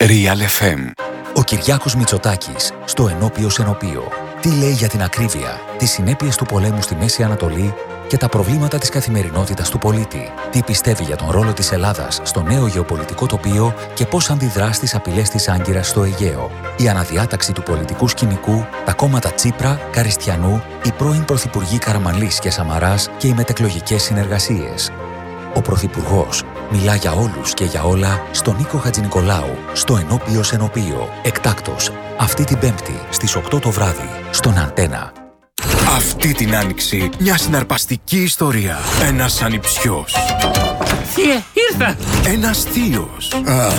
Real FM. Ο Κυριάκος Μητσοτάκης στο Ενώπιος Ενωπείο. Τι λέει για την ακρίβεια, τις συνέπειες του πολέμου στη Μέση Ανατολή και τα προβλήματα της καθημερινότητας του πολίτη. Τι πιστεύει για τον ρόλο της Ελλάδας στο νέο γεωπολιτικό τοπίο και πώς αντιδρά στις απειλές της Άγκυρας στο Αιγαίο. Η αναδιάταξη του πολιτικού σκηνικού, τα κόμματα Τσίπρα, Καριστιανού, οι πρώην πρωθυπουργοί Καραμανλής και Σαμαράς και οι μετεκλογικές συνεργασίες. Ο Πρωθυπουργός μιλά για όλους και για όλα στον Νίκο Χατζηνικολάου, στο Ενώπιος Ενωπείο. Εκτάκτος, αυτή την Πέμπτη στις 8 το βράδυ, στον Αντένα. Αυτή την άνοιξη, μια συναρπαστική ιστορία. Ένας ανιψιός. Θείε, ήρθα! Ένας θείος.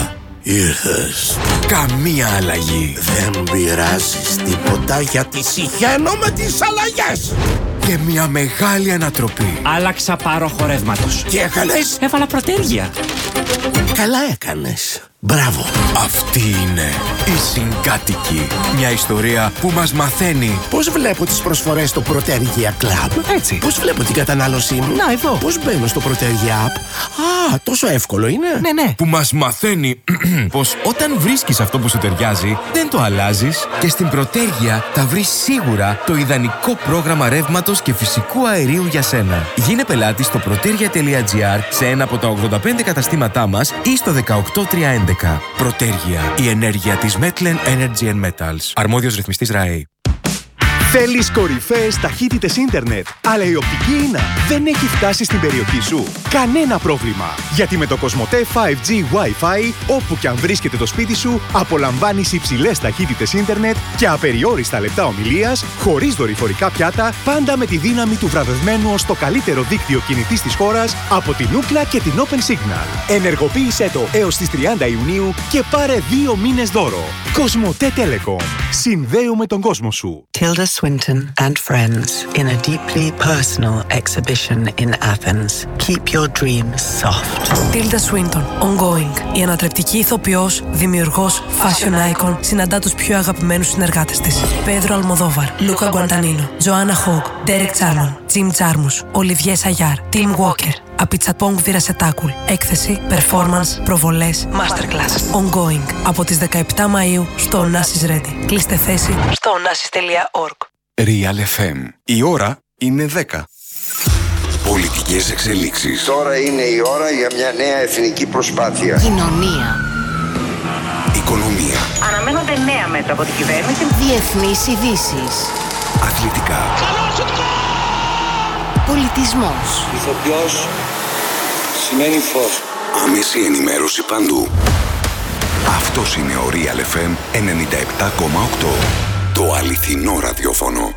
Ήρθες. Καμία αλλαγή. Δεν πειράζεις τίποτα γιατί συχαίνω με τις αλλαγές. Και μια μεγάλη ανατροπή. Άλλαξα πάροχο ρεύματος. Τι έκανες? Έβαλα πρωτέργεια. Καλά έκανες. Μπράβο. Αυτή είναι η Συγκάτοικη. Μια ιστορία που μας μαθαίνει Πώς βλέπω τις προσφορές στο Πρωτέργεια Club. Έτσι. Πώς βλέπω την κατανάλωσή μου. Να, εδώ. Πώς μπαίνω στο Πρωτέργεια App. Τόσο εύκολο είναι. Ναι. που μας μαθαίνει πως όταν βρίσκεις αυτό που σου ταιριάζει, δεν το αλλάζεις και στην Πρωτέργεια θα βρεις σίγουρα το ιδανικό πρόγραμμα ρεύματος και φυσικού αερίου για σένα. Γίνε πελάτης στο protergia.gr σε ένα από τα 85 καταστήματά μας ή στο 18311. Πρωτέργεια, η ενέργεια της Metlen Energy and Metals. Αρμόδιος ρυθμιστής ΡΑΕ. Θέλεις κορυφαίες ταχύτητες ίντερνετ, αλλά η οπτική ίνα δεν έχει φτάσει στην περιοχή σου? Κανένα πρόβλημα! Γιατί με το Κοσμοτέ 5G Wi-Fi, όπου και αν βρίσκεται το σπίτι σου, απολαμβάνεις υψηλές ταχύτητες ίντερνετ και απεριόριστα λεπτά ομιλίας, χωρίς δορυφορικά πιάτα, πάντα με τη δύναμη του βραβευμένου ως το καλύτερο δίκτυο κινητής της χώρας από την Ookla και την Open Signal. Ενεργοποίησέ το έως τις 30 Ιουνίου και πάρε 2 μήνες δώρο. Κοσμοτέ Telecom. Συνδέουμε τον κόσμο σου. Tilda Swinton and friends in a deeply personal exhibition in Athens. Keep your dreams soft. Tilda Swinton, ongoing. Η ανατρεπτική ηθοποιός, δημιουργός, fashion icon, συναντά τους πιο αγαπημένους συνεργάτες της. Πέδρο Αλμοδόβαρ, Λούκα Γκουαντανίνο, Τζοάννα Χόγκ, Ντέρεκ Τσάρμον, Τζιμ Τζάρμους, Ολιβιέ Σαγιάρ, Τιμ Walker. Απιτσατπόγκ Βιρασετάκουλ. Έκθεση, performance, προβολές, masterclass. Ongoing. Από τις 17 Μαΐου στο Onassis Ready. Κλείστε θέση στο onassis.org. Real FM. Η ώρα είναι 10. Πολιτικές εξελίξεις. Τώρα είναι η ώρα για μια νέα εθνική προσπάθεια. Κοινωνία. Οικονομία. Αναμένονται νέα μέτρα από την κυβέρνηση. Διεθνείς ειδήσεις. Αθλητικά. Πολιτισμός. Ηθοποιός σημαίνει φως. Άμεση ενημέρωση παντού. Αυτός είναι ο Real FM 97,8. Το αληθινό ραδιόφωνο.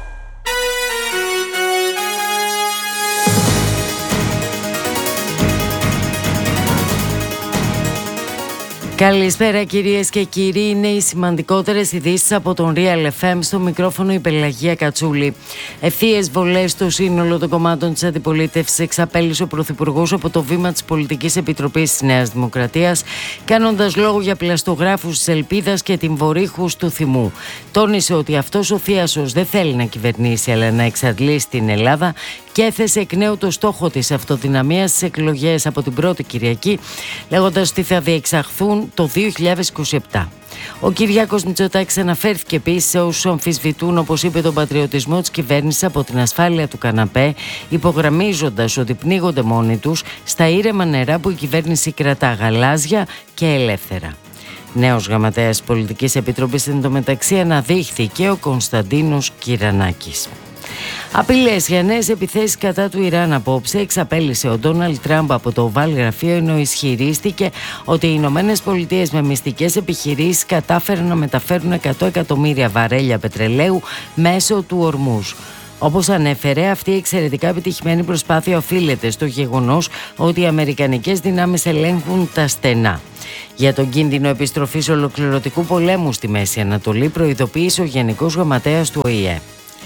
Καλησπέρα κυρίες και κύριοι, είναι οι σημαντικότερες ειδήσεις από τον Real FM. Στο μικρόφωνο η Πελαγία Κατσούλη. Ευθείες βολές στο σύνολο των κομμάτων της αντιπολίτευσης εξαπέλυσε ο Πρωθυπουργός από το βήμα της Πολιτικής Επιτροπής της Νέας Δημοκρατίας, κάνοντας λόγο για πλαστογράφους της ελπίδας και την βορύχους του θυμού. Τόνισε ότι αυτός ο θίασος δεν θέλει να κυβερνήσει αλλά να εξαντλήσει την Ελλάδα και έθεσε εκ νέου το στόχο της αυτοδυναμίας στις εκλογές από την πρώτη Κυριακή, λέγοντας ότι θα διεξαχθούν το 2027. Ο Κυριάκος Μητσοτάκης αναφέρθηκε επίσης σε όσους αμφισβητούν, όπως είπε, τον πατριωτισμό της κυβέρνησης από την ασφάλεια του καναπέ, υπογραμμίζοντας ότι πνίγονται μόνοι τους στα ήρεμα νερά που η κυβέρνηση κρατά γαλάζια και ελεύθερα. Νέος γραμματέας Πολιτικής Επιτροπής εντωμεταξύ αναδείχθηκε ο Κωνσταντίνος Κυρανάκης. Απειλές για νέες επιθέσεις κατά του Ιράν απόψε εξαπέλυσε ο Ντόναλντ Τραμπ από το Οβάλ Γραφείο, ενώ ισχυρίστηκε ότι οι Ηνωμένες Πολιτείες με μυστικές επιχειρήσεις κατάφεραν να μεταφέρουν 100 εκατομμύρια βαρέλια πετρελαίου μέσω του Ορμούζ. Όπως ανέφερε, αυτή η εξαιρετικά επιτυχημένη προσπάθεια οφείλεται στο γεγονός ότι οι αμερικανικές δυνάμεις ελέγχουν τα στενά. Για τον κίνδυνο επιστροφής ολοκληρωτικού πολέμου στη Μέση Ανατολή προειδοποίησε ο Γενικός Γραμματέας του ΟΗΕ.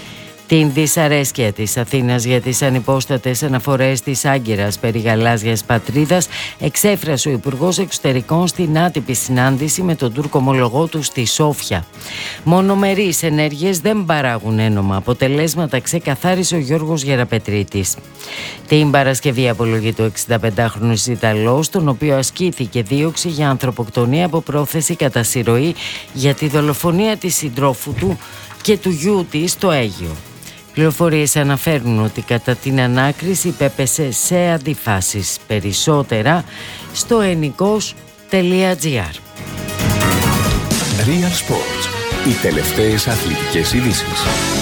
Την δυσαρέσκεια της Αθήνας για τις ανυπόστατες αναφορές της Άγκυρας περί γαλάζιας πατρίδας εξέφρασε ο Υπουργός Εξωτερικών στην άτυπη συνάντηση με τον Τούρκο ομολογό του στη Σόφια. Μονομερείς ενέργειες δεν παράγουν ένομα αποτελέσματα, ξεκαθάρισε ο Γιώργος Γεραπετρίτης. Την Παρασκευή απολογείται ο 65χρονος Ιταλός, τον οποίο ασκήθηκε δίωξη για ανθρωποκτονία από πρόθεση κατά συρροή για τη δολοφονία της συντρόφου του και του γιού της στο Αίγυο. Πληροφορίες αναφέρουν ότι κατά την ανάκριση υπέπεσε σε αντιφάσεις. Περισσότερα στο ennikos.gr. Real Sports. Οι τελευταίες αθλητικές ειδήσεις.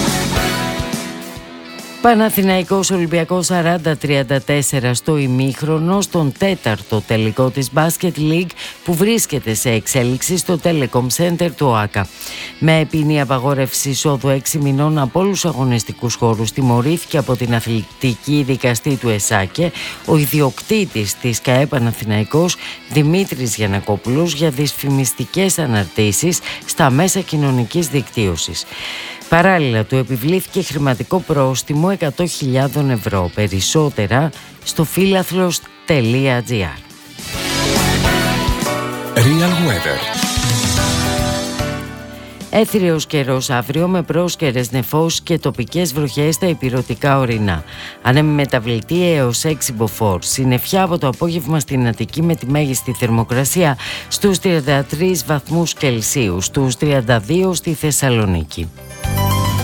Παναθηναϊκός Ολυμπιακός 40-34 στο ημίχρονο στον τέταρτο τελικό της Basket League που βρίσκεται σε εξέλιξη στο Telecom Center του ΟΑΚΑ. Με ποινή απαγόρευση εισόδου 6 μηνών από όλους τους αγωνιστικούς χώρους τιμωρήθηκε από την αθλητική δικαστή του ΕΣΑΚΕ ο ιδιοκτήτης της ΚΑΕ Παναθηναϊκός Δημήτρης Γιαννακόπουλος για δυσφημιστικές αναρτήσεις στα μέσα κοινωνικής δικτύωσης. Παράλληλα του επιβλήθηκε χρηματικό πρόστιμο 100.000 ευρώ. Περισσότερα στο philathlos.gr. Real Weather. Έθριος καιρός αύριο με πρόσκαιρες νεφώσεις και τοπικές βροχές στα ηπειρωτικά ορεινά. Ανέμοι μεταβλητή έως 6 μποφόρ. Συννεφιά από το απόγευμα στην Αττική με τη μέγιστη θερμοκρασία στους 33 βαθμούς Κελσίου, στους 32 στη Θεσσαλονίκη.